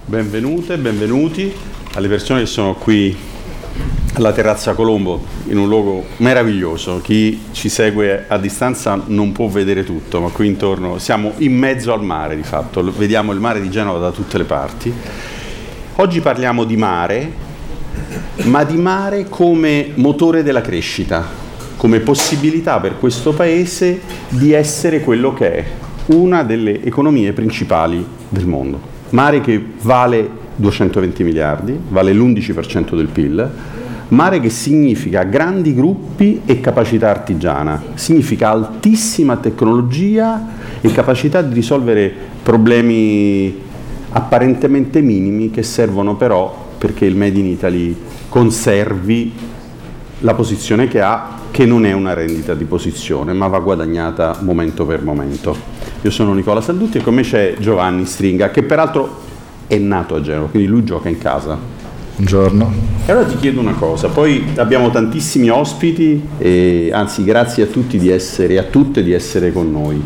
Benvenute, benvenuti alle persone che sono qui alla Terrazza Colombo, in un luogo meraviglioso. Chi ci segue a distanza non può vedere tutto, ma qui intorno siamo in mezzo al mare di fatto, vediamo il mare di Genova da tutte le parti. Oggi parliamo di mare, ma di mare come motore della crescita, come possibilità per questo Paese di essere quello che è, una delle economie principali del mondo. Mare che vale 220 miliardi, vale l'11% del PIL, mare che significa grandi gruppi e capacità artigiana, significa altissima tecnologia e capacità di risolvere problemi apparentemente minimi che servono però perché il Made in Italy conservi la posizione che ha, che non è una rendita di posizione, ma va guadagnata momento per momento. Io sono Nicola Saldutti e con me c'è Giovanni Stringa, che peraltro è nato a Genova, quindi lui gioca in casa. Buongiorno. E allora ti chiedo una cosa, poi abbiamo tantissimi ospiti, e anzi grazie a tutti di essere, a tutte di essere con noi.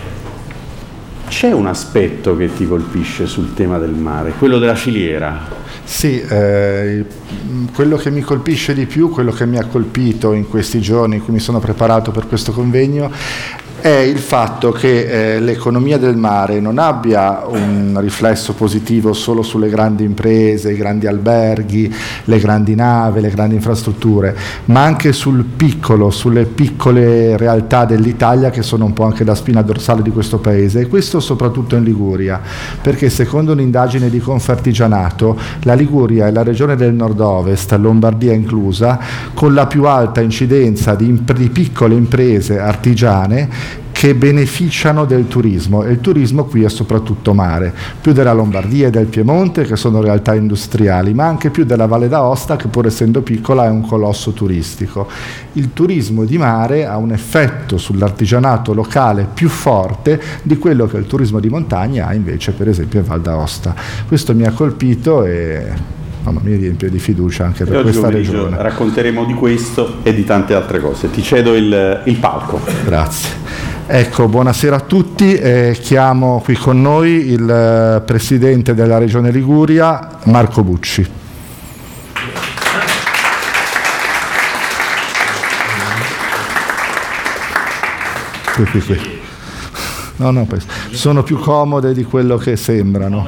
C'è un aspetto che ti colpisce sul tema del mare, quello della filiera? Sì, quello che mi colpisce di più, quello che mi ha colpito in questi giorni in cui mi sono preparato per questo convegno, è il fatto che l'economia del mare non abbia un riflesso positivo solo sulle grandi imprese, i grandi alberghi, le grandi navi, le grandi infrastrutture, ma anche sul piccolo, sulle piccole realtà dell'Italia che sono un po' anche la spina dorsale di questo paese, e questo soprattutto in Liguria, perché secondo un'indagine di Confartigianato la Liguria è la regione del nord-ovest, Lombardia inclusa, con la più alta incidenza di piccole imprese artigiane che beneficiano del turismo, e il turismo qui è soprattutto mare, più della Lombardia e del Piemonte che sono realtà industriali, ma anche più della Valle d'Aosta che pur essendo piccola è un colosso turistico. Il turismo di mare ha un effetto sull'artigianato locale più forte di quello che il turismo di montagna ha invece per esempio in Val d'Aosta. Questo mi ha colpito e mi riempie di fiducia anche per questa regione. Racconteremo di questo e di tante altre cose. Ti cedo il palco. Grazie. Ecco, buonasera a tutti. Chiamo qui con noi il Presidente della Regione Liguria, Marco Bucci. Qui. No, sono più comode di quello che sembrano.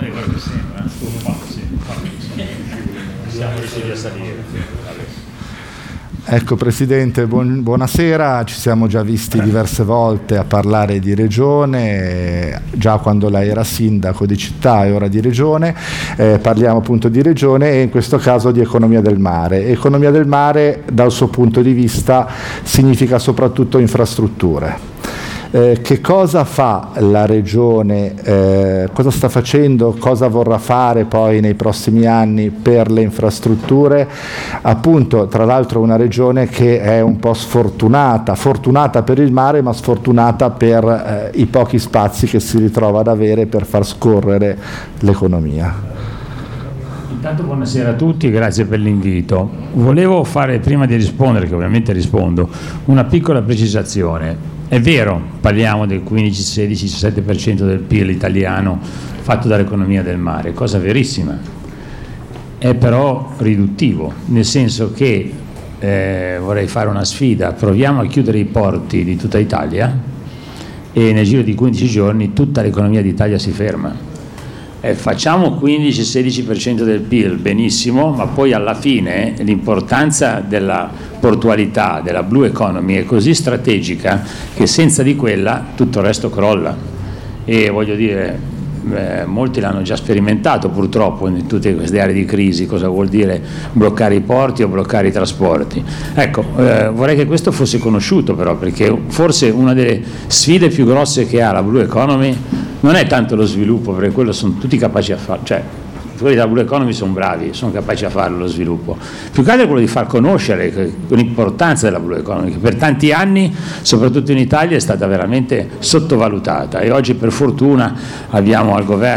Ecco Presidente, buonasera, ci siamo già visti diverse volte a parlare di regione, già quando lei era sindaco di città e ora di regione, parliamo appunto di regione e in questo caso di economia del mare. Economia del mare dal suo punto di vista significa soprattutto infrastrutture. Che cosa fa la Regione, cosa sta facendo, cosa vorrà fare poi nei prossimi anni per le infrastrutture? Appunto, tra l'altro una Regione che è un po' fortunata per il mare ma sfortunata per i pochi spazi che si ritrova ad avere per far scorrere l'economia. Intanto buonasera a tutti, grazie per l'invito. Volevo fare, prima di rispondere, che ovviamente rispondo, una piccola precisazione. È vero, parliamo del 15, 16, 17% del PIL italiano fatto dall'economia del mare, cosa verissima. È però riduttivo, nel senso che vorrei fare una sfida, proviamo a chiudere i porti di tutta Italia e nel giro di 15 giorni tutta l'economia d'Italia si ferma. Facciamo 15-16% del PIL, benissimo, ma poi alla fine l'importanza della portualità, della blue economy è così strategica che senza di quella tutto il resto crolla. E voglio dire, molti l'hanno già sperimentato purtroppo in tutte queste aree di crisi, cosa vuol dire bloccare i porti o bloccare i trasporti. Ecco, vorrei che questo fosse conosciuto però, perché forse una delle sfide più grosse che ha la blue economy non è tanto lo sviluppo, perché quello sono tutti capaci a fare, cioè quelli della blue economy sono bravi, sono capaci a farlo lo sviluppo, più che altro è quello di far conoscere l'importanza della blue economy, che per tanti anni, soprattutto in Italia, è stata veramente sottovalutata e oggi per fortuna abbiamo al governo